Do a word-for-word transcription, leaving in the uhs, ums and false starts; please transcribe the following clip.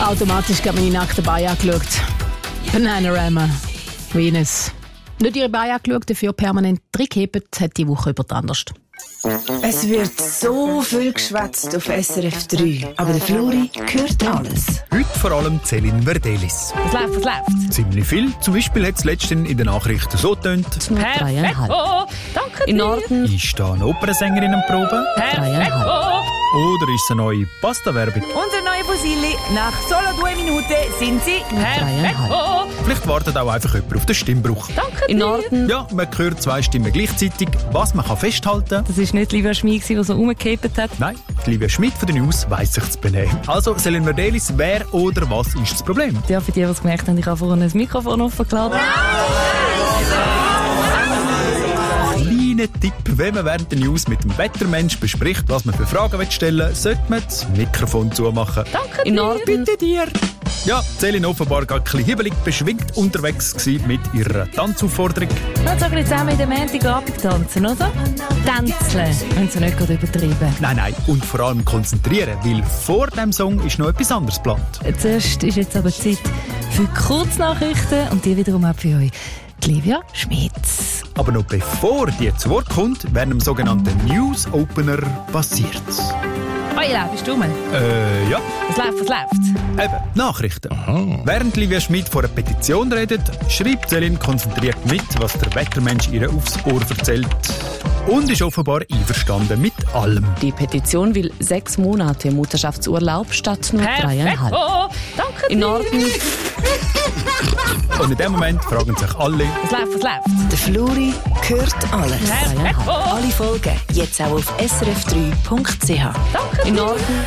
Automatisch hat meine nackten Beine angeschaut. Bananarama, Venus. Nicht ihre Beine angeschaut, dafür permanent reingehebt, hat die Woche über die anders. Es wird so viel geschwätzt auf S R F drei, aber der Flori hört alles. Heute vor allem Celine Verdelis. Was läuft, was läuft? Ziemlich viel. Zum Beispiel hat es letztens in den Nachrichten so getönt. Dreieinhalb. Oh, danke In dir. Norden Ist da eine Opernsängerin-Probe? dreieinhalb. Oder ist es eine neue Pasta-Werbung? Unsere neue Fusilli. Nach solo zwei Minuten sind sie Dreieinhalb. Oh, Vielleicht wartet auch einfach jemand auf den Stimmbruch. danke In dir. Norden Ja, man hört zwei Stimmen gleichzeitig. Was man kann festhalten Das war nicht Livia Schmid, die so rumgehebt hat. Nein, die Livia Schmidt von den News weiss sich zu benehmen. Also, Celine Verdelis, wer oder was ist das Problem? Ja, für die, die es gemerkt haben, ich habe vorhin ein Mikrofon offen geladen. Kleiner Tipp, wenn man während der News mit dem Wettermensch bespricht, was man für Fragen stellen will, sollte man das Mikrofon zumachen. Danke in dir. Norden Bitte dir! Ja, Celine offenbar gar ein bisschen hibbelig beschwingt unterwegs gewesen mit ihrer Tanzaufforderung. Jetzt sagen wir zusammen in der Montagabend tanzen, oder? Tänzeln, wenn sie nicht gerade übertrieben. Nein, nein, und vor allem konzentrieren, weil vor dem Song ist noch etwas anderes geplant. Zuerst ist jetzt aber Zeit für Kurznachrichten und die wiederum auch für euch. Die Livia Schmitz. Aber noch bevor die zu Wort kommt, werden im sogenannten News Opener passiert. Oila, bist du mal? Äh, ja. Was läuft, was läuft? Eben, Nachrichten. Während Livia Schmidt vor einer Petition redet, schreibt Celine konzentriert mit, was der Wettermensch ihr aufs Ohr erzählt. Und ist offenbar einverstanden mit allem. Die Petition will sechs Monate Mutterschaftsurlaub statt nur dreieinhalb. Oh, danke In dir. Norden Und in dem Moment fragen sich alle, Was läuft, was läuft? Der Flori hört alles. dreieinhalb. Alle Folgen jetzt auch auf s r f drei punkt c h. Danke In dir. Norden